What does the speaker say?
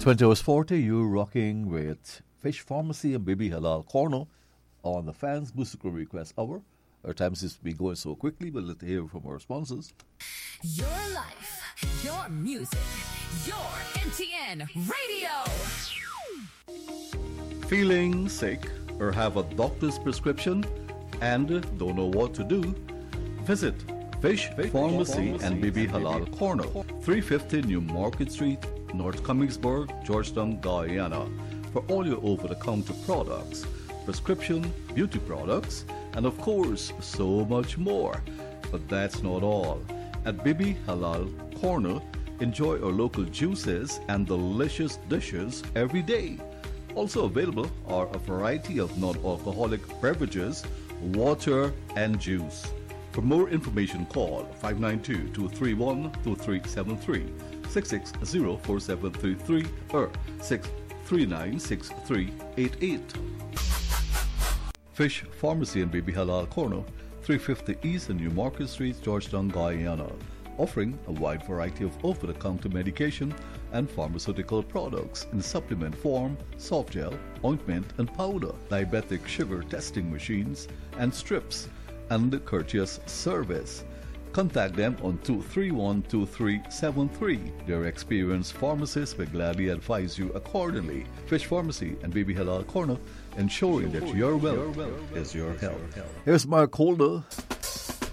20 hours 40, you're rocking with Fish Pharmacy and Baby Halal Corner on the Fans Musical Request Hour. Our time seems to be going so quickly, but let's hear from our sponsors. Your life, your music, your MTN Radio. Feeling sick or have a doctor's prescription and don't know what to do? Visit Fish Pharmacy and Baby Halal Corner, 350 New Market Street, North Cummingsburg, Georgetown, Guyana, for all your over-the-counter products, prescription, beauty products, and of course, so much more. But that's not all. At Baby Halal Corner, enjoy our local juices and delicious dishes every day. Also available are a variety of non-alcoholic beverages, water, and juice. For more information, call 592-231-2373, 660-4733, or 639-6388. Fish Pharmacy and Baby Halal Corner, 350 East and New Market Street, Georgetown, Guyana, offering a wide variety of over-the-counter medication and pharmaceutical products in supplement form, soft gel, ointment, and powder, diabetic sugar testing machines, and strips, and courteous service. Contact them on 231-2373. Their experienced pharmacists will gladly advise you accordingly. Fish Pharmacy and Baby Halal Corner, ensuring that your wealth is your health. Here's Mark Holder.